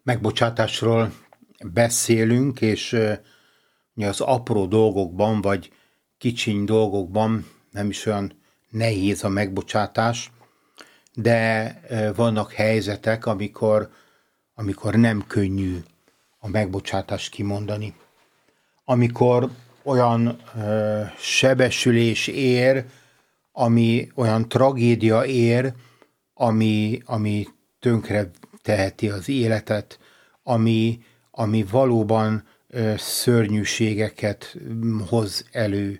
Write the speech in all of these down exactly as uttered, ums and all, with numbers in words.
megbocsátásról beszélünk, és az apró dolgokban, vagy kicsiny dolgokban nem is olyan nehéz a megbocsátás, de vannak helyzetek, amikor, amikor nem könnyű a megbocsátást kimondani. Amikor olyan ö, sebesülés ér, ami olyan tragédia ér, ami, ami tönkre teheti az életet, ami, ami valóban ö, szörnyűségeket hoz elő.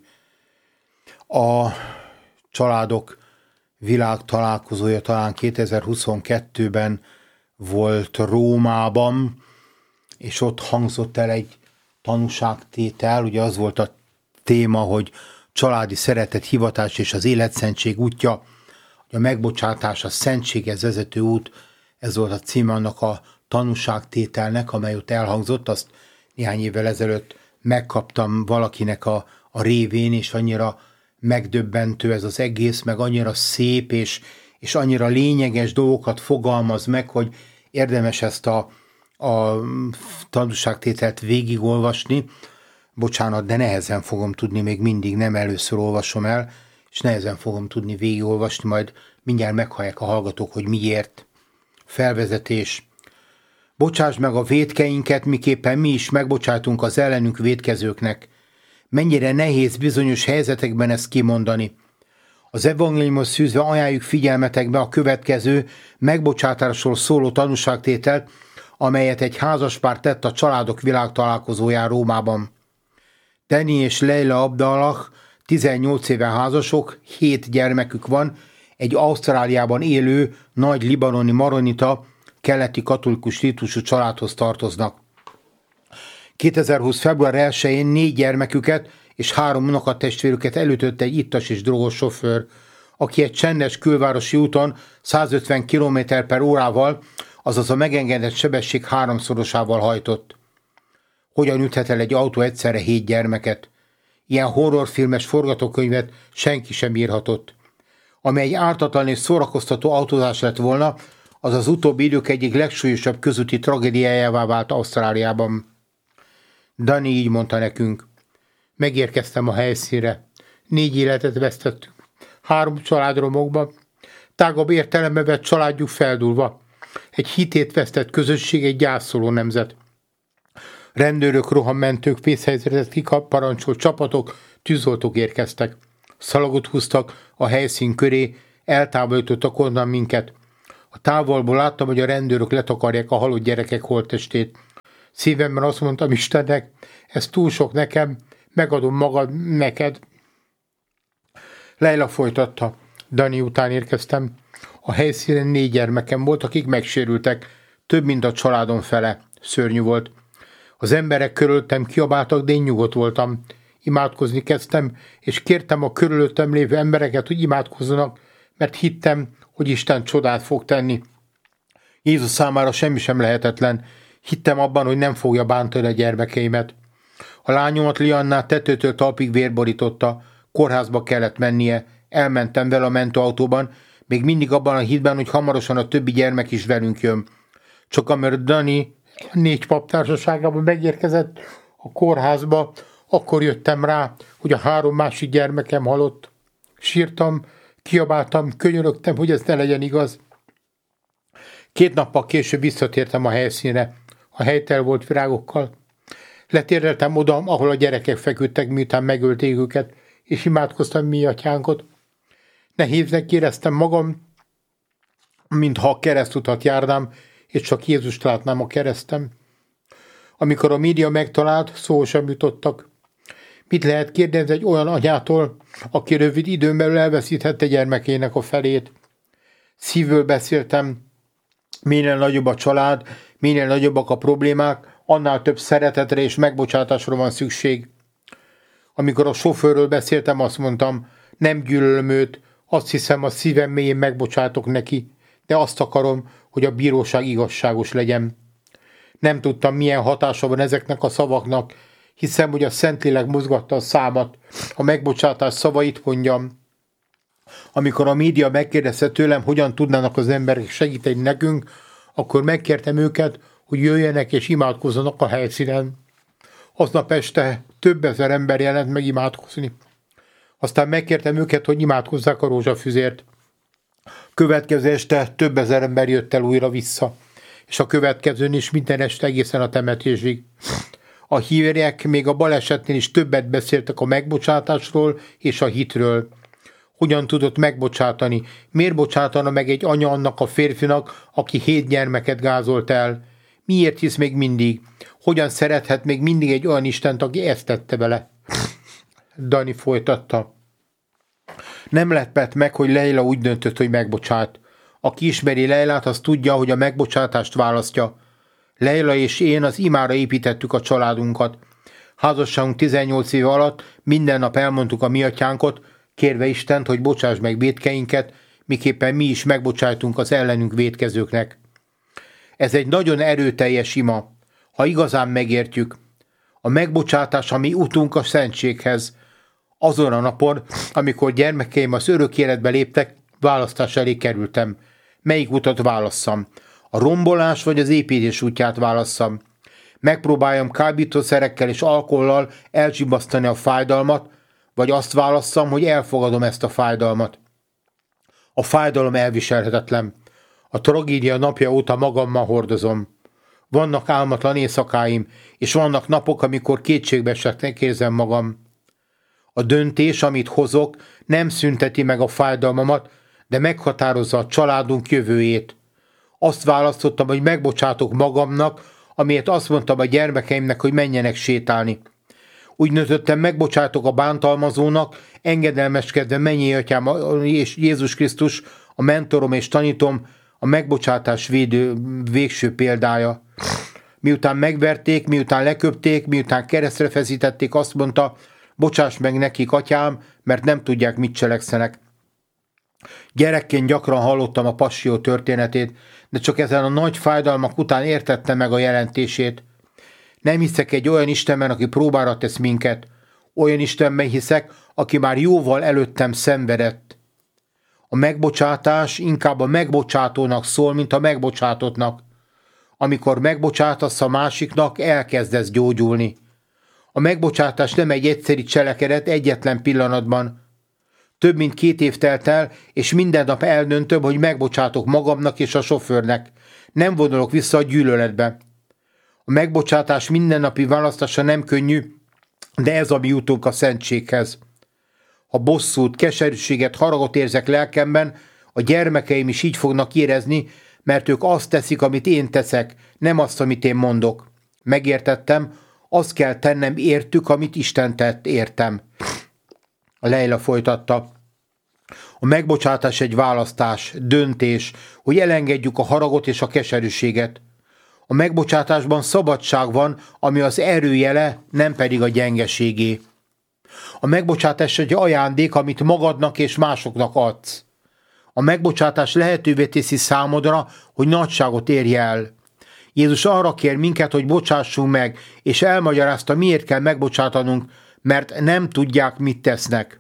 A családok világtalálkozója talán kétezer-huszonkettőben volt Rómában, és ott hangzott el egy tanúságtétel, ugye az volt a téma, hogy családi szeretet, hivatás és az életszentség útja, a megbocsátás, a szentséghez vezető út, ez volt a címe annak a tanúságtételnek, amely ott elhangzott, azt néhány évvel ezelőtt megkaptam valakinek a, a révén, és annyira megdöbbentő ez az egész, meg annyira szép, és, és annyira lényeges dolgokat fogalmaz meg, hogy érdemes ezt a, a tanúságtételt végigolvasni. Bocsánat, de nehezen fogom tudni, még mindig nem először olvasom el, és nehezen fogom tudni végigolvasni, majd mindjárt meghallják a hallgatók, hogy miért. Felvezetés. Bocsáss meg a vétkeinket, miképpen mi is megbocsátunk az ellenünk vétkezőknek. Mennyire nehéz bizonyos helyzetekben ezt kimondani. Az evangéliumhoz szűzve ajánljuk figyelmetekbe a következő megbocsátásról szóló tanúságtételt, amelyet egy házaspár tett a családok világtalálkozóján Rómában. Danny és Leila Abdallah tizennyolc éve házasok, hét gyermekük van, egy Ausztráliában élő, nagy libanoni maronita, keleti katolikus ritusú családhoz tartoznak. kétezer-húsz. február elsején négy gyermeküket és három unokatestvérüket elütött egy ittas és drogos sofőr, aki egy csendes külvárosi úton százötven kilométer per órával, azaz a megengedett sebesség háromszorosával hajtott. Hogyan üthet el egy autó egyszerre hét gyermeket? Ilyen horrorfilmes forgatókönyvet senki sem írhatott. Ami egy ártatlan és szórakoztató autózás lett volna, az az utóbbi idők egyik legsúlyosabb közúti tragédiájává vált Ausztráliában. Dani így mondta nekünk. Megérkeztem a helyszínre. Négy életet vesztettünk. Három család romokban. Tágabb értelembe vett családjuk feldúlva. Egy hitét vesztett közösség, egy gyászoló nemzet. Rendőrök, rohammentők, vészhelyzetet kiparancsolt csapatok, tűzoltók érkeztek. Szalagot húztak a helyszín köré, eltávolítottak onnan minket. A távolból láttam, hogy a rendőrök letakarják a halott gyerekek holttestét. Szívemben azt mondtam Istennek, ez túl sok nekem, megadom magad neked. Leila folytatta. Dani után érkeztem. A helyszínen négy gyermekem volt, akik megsérültek. Több, mint a családom fele. Szörnyű volt. Az emberek körülöttem kiabáltak, de én nyugodt voltam. Imádkozni kezdtem, és kértem a körülöttem lévő embereket, hogy imádkozzanak, mert hittem, hogy Isten csodát fog tenni. Jézus számára semmi sem lehetetlen. Hittem abban, hogy nem fogja bántani a gyermekeimet. A lányomat Liannát tetőtől talpig vérborította, kórházba kellett mennie, elmentem vele a mentőautóban, még mindig abban a hitben, hogy hamarosan a többi gyermek is velünk jön. Csak amint Dani négy pap társaságában megérkezett a kórházba, akkor jöttem rá, hogy a három másik gyermekem halott. Sírtam, kiabáltam, könyörögtem, hogy ez ne legyen igaz. Két nappal később visszatértem a helyszínre. A hely tel volt virágokkal. Letérdeltem oda, ahol a gyerekek feküdtek, miután megölték őket, és imádkoztam mi atyánkot. Nehéznek éreztem magam, mintha a keresztutat járnám, és csak Jézust látnám a keresztem. Amikor a média megtalált, szó sem jutottak. Mit lehet kérdezni egy olyan anyától, aki rövid időn belül elveszíthette gyermekének a felét? Szívből beszéltem, minél nagyobb a család, minél nagyobbak a problémák, annál több szeretetre és megbocsátásra van szükség. Amikor a sofőrről beszéltem, azt mondtam, nem gyűlölöm őt, azt hiszem, a szívem mélyén megbocsátok neki, de azt akarom, hogy a bíróság igazságos legyen. Nem tudtam, milyen hatása van ezeknek a szavaknak, hiszem, hogy a Szentlélek mozgatta a számat, a megbocsátás szavait mondjam. Amikor a média megkérdezte tőlem, hogyan tudnának az emberek segíteni nekünk, akkor megkértem őket, hogy jöjjenek és imádkozzanak a helyszínen. Aznap este több ezer ember jelent meg imádkozni. Aztán megkértem őket, hogy imádkozzák a rózsafüzért. Következő este több ezer ember jött el újra vissza, és a következőn is minden este egészen a temetésig. A hívek még a balesetnél is többet beszéltek a megbocsátásról és a hitről. Hogyan tudott megbocsátani? Miért bocsátana meg egy anya annak a férfinak, aki hét gyermeket gázolt el? Miért hisz még mindig? Hogyan szerethet még mindig egy olyan Istent, aki ezt tette vele? Dani folytatta. Nem lepett meg, hogy Leila úgy döntött, hogy megbocsát. Aki ismeri Leilát, az tudja, hogy a megbocsátást választja. Leila és én az imára építettük a családunkat. Házasságunk tizennyolc év alatt minden nap elmondtuk a mi atyánkot, kérve Istent, hogy bocsáss meg vétkeinket, miképpen mi is megbocsájtunk az ellenünk vétkezőknek. Ez egy nagyon erőteljes ima, ha igazán megértjük. A megbocsátás a mi utunk a szentséghez. Azon a napon, amikor gyermekeim az örök életbe léptek, választás elé kerültem. Melyik utat válasszam? A rombolás vagy az építés útját válasszam? Megpróbáljam kábítószerekkel és alkohollal elzsibasztani a fájdalmat, vagy azt válasszam, hogy elfogadom ezt a fájdalmat. A fájdalom elviselhetetlen. A tragédia napja óta magammal hordozom. Vannak álmatlan éjszakáim, és vannak napok, amikor kétségbeesettnek érzem magam. A döntés, amit hozok, nem szünteti meg a fájdalmamat, de meghatározza a családunk jövőjét. Azt választottam, hogy megbocsátok magamnak, amiért azt mondtam a gyermekeimnek, hogy menjenek sétálni. Úgy nőttem, megbocsátok a bántalmazónak, engedelmeskedve mennyi atyám és Jézus Krisztus, a mentorom és tanítom, a megbocsátás védő, végső példája. Miután megverték, miután leköpték, miután keresztre feszítették, azt mondta, bocsáss meg nekik, atyám, mert nem tudják, mit cselekszenek. Gyerekként gyakran hallottam a passió történetét, de csak ezen a nagy fájdalmak után értettem meg a jelentését. Nem hiszek egy olyan Istenben, aki próbára tesz minket. Olyan Istenben hiszek, aki már jóval előttem szenvedett. A megbocsátás inkább a megbocsátónak szól, mint a megbocsátottnak. Amikor megbocsátasz a másiknak, elkezdesz gyógyulni. A megbocsátás nem egy egyszeri cselekedet egyetlen pillanatban. Több mint két év telt el, és minden nap eldöntöm, hogy megbocsátok magamnak és a sofőrnek. Nem vonulok vissza a gyűlöletbe. A megbocsátás mindennapi választása nem könnyű, de ez a mi jutunk a szentséghez. Ha bosszút, keserűséget, haragot érzek lelkemben, a gyermekeim is így fognak érezni, mert ők azt teszik, amit én teszek, nem azt, amit én mondok. Megértettem, azt kell tennem értük, amit Isten tett, értem. A Leila folytatta. A megbocsátás egy választás, döntés, hogy elengedjük a haragot és a keserűséget. A megbocsátásban szabadság van, ami az erőjele, nem pedig a gyengeségé. A megbocsátás egy ajándék, amit magadnak és másoknak adsz. A megbocsátás lehetővé teszi számodra, hogy nagyságot érj el. Jézus arra kér minket, hogy bocsássunk meg, és elmagyarázta, miért kell megbocsátanunk, mert nem tudják, mit tesznek.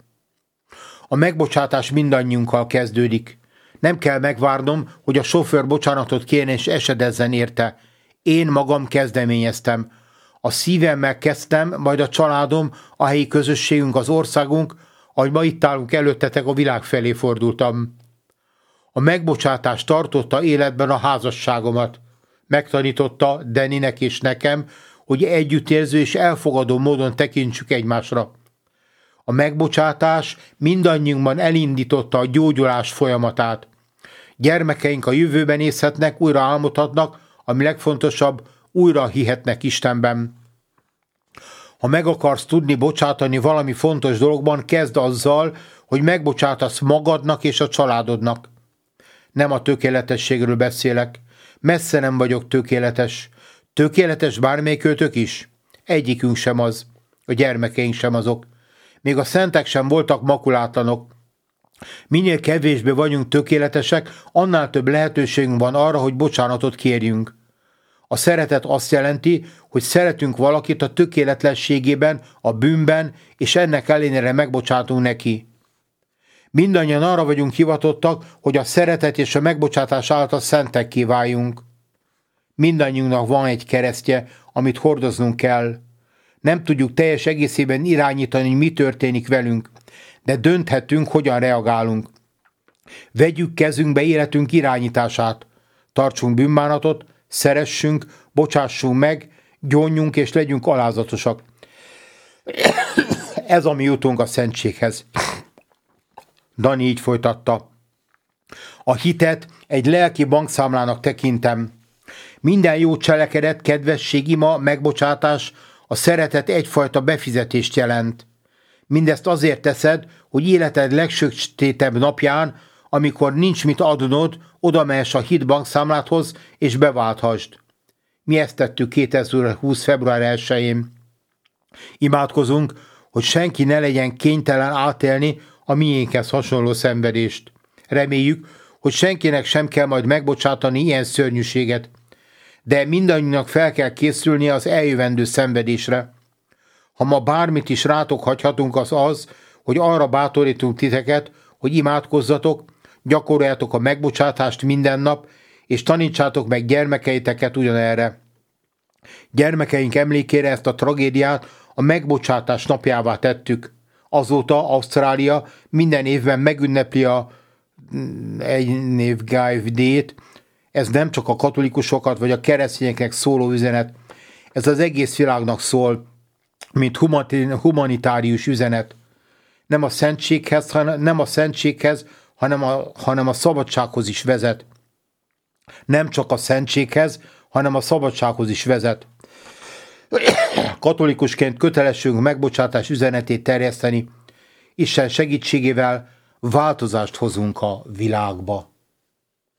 A megbocsátás mindannyiunkkal kezdődik. Nem kell megvárnom, hogy a sofőr bocsánatot kérjen és esedezzen érte. Én magam kezdeményeztem. A szívemmel kezdtem, majd a családom, a helyi közösségünk, az országunk, ahogy ma itt állunk előttetek, a világ felé fordultam. A megbocsátás tartotta életben a házasságomat. Megtanította Deninek és nekem, hogy együttérző és elfogadó módon tekintsük egymásra. A megbocsátás mindannyiunkban elindította a gyógyulás folyamatát. Gyermekeink a jövőben nézhetnek, újra álmodhatnak, ami legfontosabb, újra hihetnek Istenben. Ha meg akarsz tudni bocsátani valami fontos dologban, kezd azzal, hogy megbocsátasz magadnak és a családodnak. Nem a tökéletességről beszélek. Messze nem vagyok tökéletes. Tökéletes bármelyikőtök is? Egyikünk sem az. A gyermekeink sem azok. Még a szentek sem voltak makulátlanok. Minél kevésbé vagyunk tökéletesek, annál több lehetőségünk van arra, hogy bocsánatot kérjünk. A szeretet azt jelenti, hogy szeretünk valakit a tökéletlenségében, a bűnben, és ennek ellenére megbocsátunk neki. Mindannyian arra vagyunk hivatottak, hogy a szeretet és a megbocsátás által szentekké váljunk. Mindannyiunknak van egy keresztje, amit hordoznunk kell. Nem tudjuk teljes egészében irányítani, mi történik velünk, de dönthetünk, hogyan reagálunk. Vegyük kezünkbe életünk irányítását. Tartsunk bűnbánatot, szeressünk, bocsássunk meg, gyónjunk és legyünk alázatosak. Ez a mi utunk a szentséghez. Dani így folytatta. A hitet egy lelki bankszámlának tekintem. Minden jó cselekedet, kedvesség, ima, megbocsátás, a szeretet egyfajta befizetést jelent. Mindezt azért teszed, hogy életed legsötétebb napján, amikor nincs mit adnod, oda mehess a hit bankszámládhoz, és beválthasd. Mi ezt tettük kétezer-húsz. február elsején. Imádkozunk, hogy senki ne legyen kénytelen átélni a miénkhez hasonló szenvedést. Reméljük, hogy senkinek sem kell majd megbocsátani ilyen szörnyűséget, de mindannyiunknak fel kell készülnie az eljövendő szenvedésre. Ha ma bármit is rátok hagyhatunk, az az, hogy arra bátorítunk titeket, hogy imádkozzatok, gyakoroljátok a megbocsátást minden nap, és tanítsátok meg gyermekeiteket ugyanerre. Gyermekeink emlékére ezt a tragédiát a megbocsátás napjává tettük. Azóta Ausztrália minden évben megünnepli a egy név Guy-t. Ez nem csak a katolikusokat vagy a keresztényeknek szóló üzenet, ez az egész világnak szól, mint humanitárius üzenet. Nem a szentséghez, hanem, nem a szentséghez, hanem a, hanem a szabadsághoz is vezet. Nem csak a szentséghez, hanem a szabadsághoz is vezet. Katolikusként kötelességünk megbocsátás üzenetét terjeszteni. Isten segítségével változást hozunk a világba.